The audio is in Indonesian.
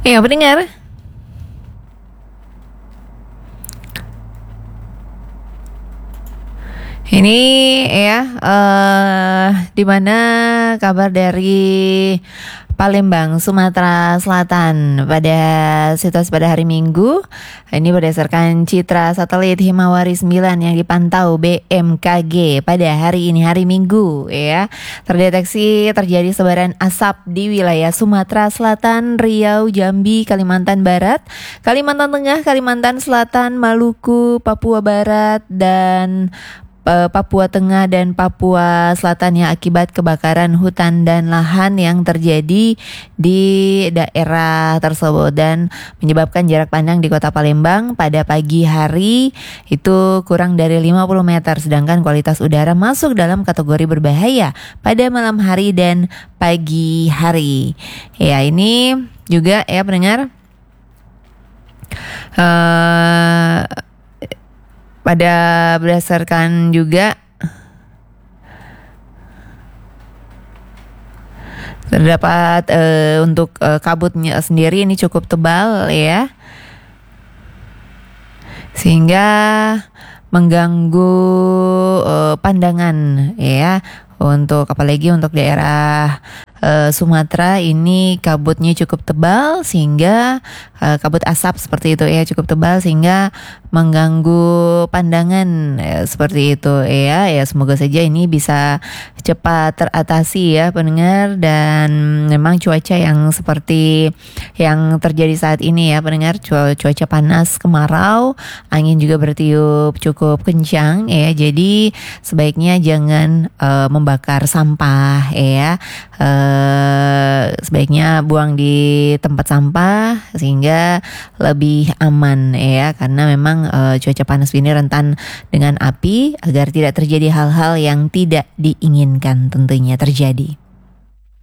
Pendengar. Ini di mana kabar dari Palembang, Sumatera Selatan pada situasi pada hari Minggu. Ini berdasarkan citra satelit Himawari 9 yang dipantau BMKG pada hari ini, hari Minggu ya. Terdeteksi terjadi sebaran asap di wilayah Sumatera Selatan, Riau, Jambi, Kalimantan Barat, Kalimantan Tengah, Kalimantan Selatan, Maluku, Papua Barat, dan Papua Tengah dan Papua Selatan yang akibat kebakaran hutan dan lahan yang terjadi di daerah tersebut dan menyebabkan jarak pandang di Kota Palembang pada pagi hari itu kurang dari 50 meter, sedangkan kualitas udara masuk dalam kategori berbahaya pada malam hari dan pagi hari. Ya, ini juga pendengar pada berdasarkan juga terdapat untuk kabutnya sendiri ini cukup tebal ya, sehingga mengganggu pandangan ya, untuk apalagi untuk daerah Sumatera ini kabutnya cukup tebal sehingga kabut asap seperti itu ya, cukup tebal sehingga mengganggu pandangan seperti itu ya. Semoga saja ini bisa cepat teratasi ya pendengar, dan memang cuaca yang seperti yang terjadi saat ini ya pendengar, cuaca panas kemarau, angin juga bertiup cukup kencang ya. Jadi sebaiknya jangan membakar sampah ya. Sebaiknya buang di tempat sampah sehingga lebih aman ya, karena memang cuaca panas ini rentan dengan api, agar tidak terjadi hal-hal yang tidak diinginkan tentunya terjadi.